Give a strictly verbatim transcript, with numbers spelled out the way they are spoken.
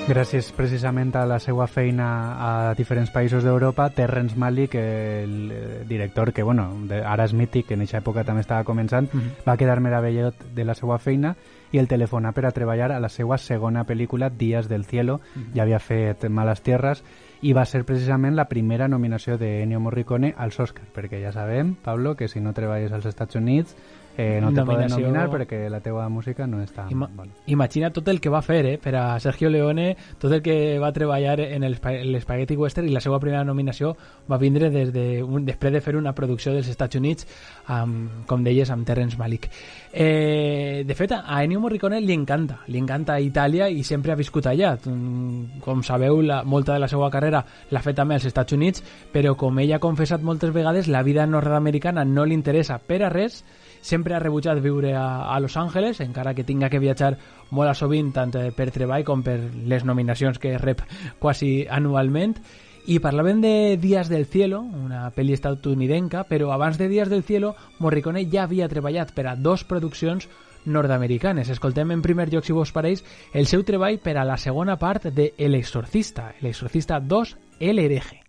Gràcies precisament a la seva feina a diferents països d'Europa, Terrence Malick, el director que bueno, ara és mític, en aquesta època també estava començant, mm-hmm. va quedar meravellat de la seva feina i el telefonà per a treballar a la seva segona pel·lícula, Días del Cielo, mm-hmm. ja havia fet Malas Tierras, i va ser precisament la primera nominació de Ennio Morricone als Oscars, perquè ja sabem, Pablo, que si no treballes als Estats Units eh, no te poden nominar perquè la teua música no està... Ima bueno. Imagina tot el que va fer eh, per a Sergio Leone, tot el que va treballar en l'Spaghetti Western, i la seva primera nominació va vindre des de un, després de fer una producció dels Estats Units amb, com deies, amb Terrence Malick. Eh, de fet, a Ennio Morricone li encanta, li encanta Itàlia i sempre ha viscut allà. Com sabeu, la, molta de la seva carrera l'ha fet també als Estats Units, però com ell ha confessat moltes vegades, la vida nord-americana no li interessa per a res. Sempre ha rebutjat viure a, a Los Angeles, encara que tinga que viatjar molt a sovint, tant per treball com per les nominacions que rep quasi anualment. I parlàvem de Días del Cielo, una pel·li estatunidenca, però abans de Días del Cielo, Morricone ja havia treballat per a dos produccions nord-americanes. Escoltem en primer lloc, si vos pareix, el seu treball per a la segona part de El Exorcista, El Exorcista dos, El Hereje.